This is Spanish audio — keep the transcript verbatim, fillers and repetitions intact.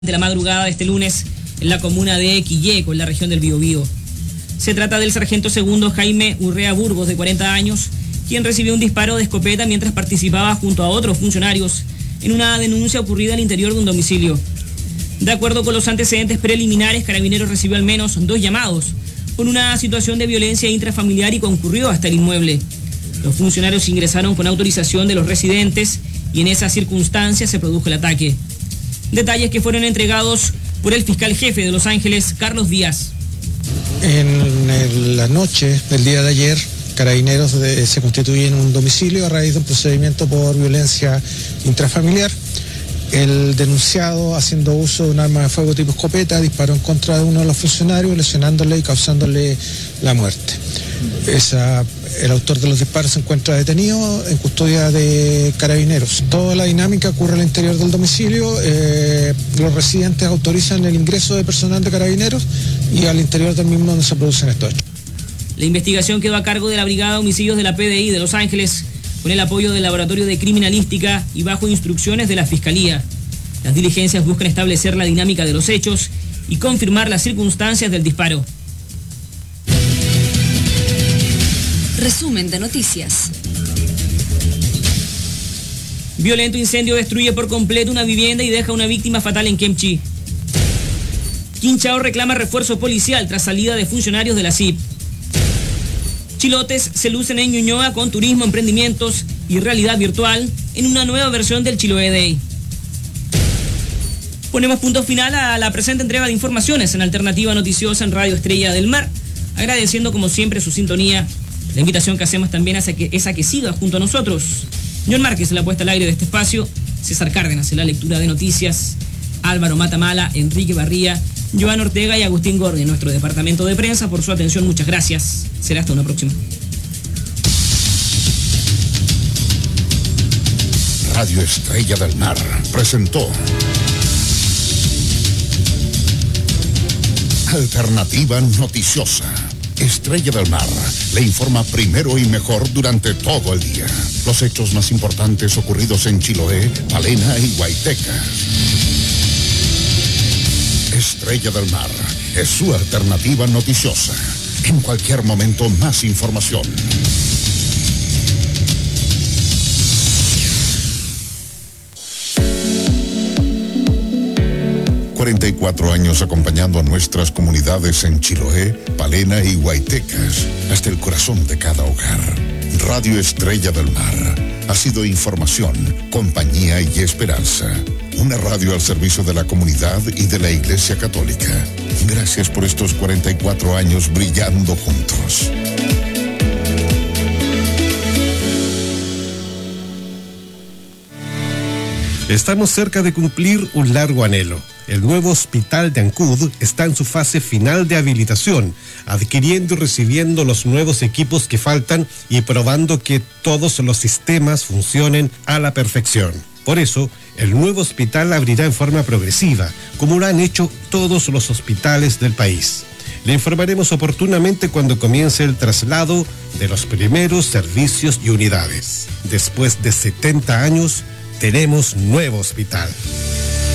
de la madrugada de este lunes en la comuna de Quilleco, en la región del Biobío. Se trata del sargento segundo Jaime Urrea Burgos, de cuarenta años, quien recibió un disparo de escopeta mientras participaba junto a otros funcionarios en una denuncia ocurrida al interior de un domicilio. De acuerdo con los antecedentes preliminares, Carabineros recibió al menos dos llamados por una situación de violencia intrafamiliar y concurrió hasta el inmueble. Los funcionarios ingresaron con autorización de los residentes y en esas circunstancias se produjo el ataque. Detalles que fueron entregados por el fiscal jefe de Los Ángeles, Carlos Díaz. En el, la noche del día de ayer, Carabineros de, se constituye en un domicilio a raíz de un procedimiento por violencia intrafamiliar. El denunciado, haciendo uso de un arma de fuego tipo escopeta, disparó en contra de uno de los funcionarios, lesionándole y causándole la muerte. Esa, el autor de los disparos se encuentra detenido en custodia de Carabineros. Toda la dinámica ocurre al interior del domicilio. Eh, los residentes autorizan el ingreso de personal de Carabineros y al interior del mismo donde se producen estos hechos. La investigación quedó a cargo de la Brigada de Homicidios de la P D I de Los Ángeles, con el apoyo del Laboratorio de Criminalística y bajo instrucciones de la Fiscalía. Las diligencias buscan establecer la dinámica de los hechos y confirmar las circunstancias del disparo. Resumen de noticias. Violento incendio destruye por completo una vivienda y deja una víctima fatal en Kemchi. Quinchao reclama refuerzo policial tras salida de funcionarios de la C I P. Chilotes se lucen en Ñuñoa con turismo, emprendimientos y realidad virtual en una nueva versión del Chiloé Day. Ponemos punto final a la presente entrega de informaciones en Alternativa Noticiosa en Radio Estrella del Mar, agradeciendo como siempre su sintonía. La invitación que hacemos también es a que, es a que siga junto a nosotros. John Márquez en la puesta al aire de este espacio, César Cárdenas en la lectura de noticias, Álvaro Matamala, Enrique Barría, Joan Ortega y Agustín Gordi en nuestro departamento de prensa. Por su atención, muchas gracias. Será hasta una próxima. Radio Estrella del Mar presentó Alternativa Noticiosa. Estrella del Mar le informa primero y mejor durante todo el día. Los hechos más importantes ocurridos en Chiloé, Palena y Guaitecas. Estrella del Mar es su alternativa noticiosa. En cualquier momento, más información. cuarenta y cuatro años acompañando a nuestras comunidades en Chiloé, Palena y Guaitecas, hasta el corazón de cada hogar. Radio Estrella del Mar ha sido información, compañía y esperanza. Una radio al servicio de la comunidad y de la Iglesia Católica. Gracias por estos cuarenta y cuatro años brillando juntos. Estamos cerca de cumplir un largo anhelo. El nuevo hospital de Ancud está en su fase final de habilitación, adquiriendo y recibiendo los nuevos equipos que faltan y probando que todos los sistemas funcionen a la perfección. Por eso, el nuevo hospital abrirá en forma progresiva, como lo han hecho todos los hospitales del país. Le informaremos oportunamente cuando comience el traslado de los primeros servicios y unidades. Después de setenta años, tenemos nuevo hospital.